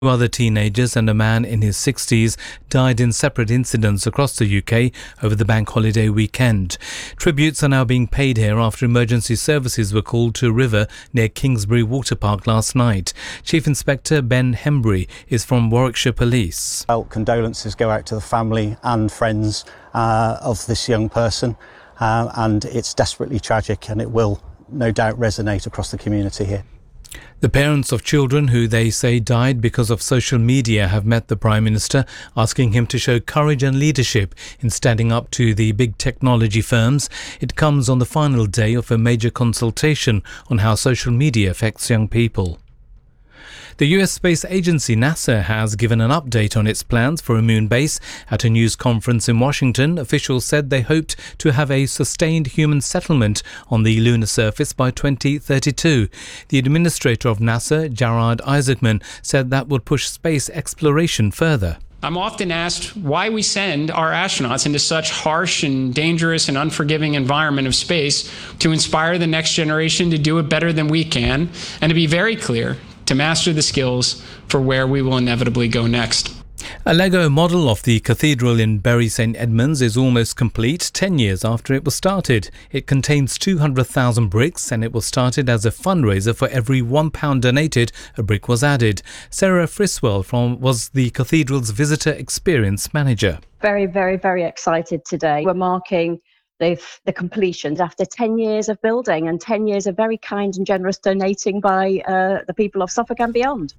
Two other teenagers and a man in his 60s died in separate incidents across the UK over the bank holiday weekend. Tributes are now being paid here after emergency services were called to a river near Kingsbury Water Park last night. Chief Inspector Ben Hembry is from Warwickshire Police. Well, condolences go out to the family and friends of this young person, and it's desperately tragic, and it will no doubt resonate across the community here. The parents of children who they say died because of social media have met the Prime Minister, asking him to show courage and leadership in standing up to the big technology firms. It comes on the final day of a major consultation on how social media affects young people. The US Space Agency NASA has given an update on its plans for a moon base. At a news conference in Washington, officials said they hoped to have a sustained human settlement on the lunar surface by 2032. The administrator of NASA, Gerard Isaacman, said that would push space exploration further. I'm often asked why we send our astronauts into such harsh and dangerous and unforgiving environment of space to inspire the next generation to do it better than we can, and to be very clear, to master the skills for where we will inevitably go next. A Lego model of the cathedral in Bury St Edmunds is almost complete 10 years after it was started. It contains 200,000 bricks and it was started as a fundraiser. For every £1 donated, a brick was added. Sarah Friswell was the cathedral's visitor experience manager. Very, very, very excited today. We're marking the completion after 10 years of building and 10 years of very kind and generous donating by the people of Suffolk and beyond.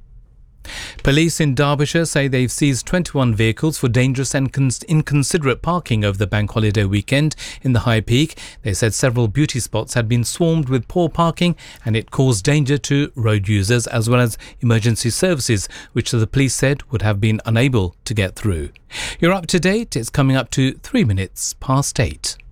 Police in Derbyshire say they've seized 21 vehicles for dangerous and inconsiderate parking over the bank holiday weekend in the High Peak. They said several beauty spots had been swarmed with poor parking and it caused danger to road users as well as emergency services, which the police said would have been unable to get through. You're up to date. It's coming up to 3 minutes past 8.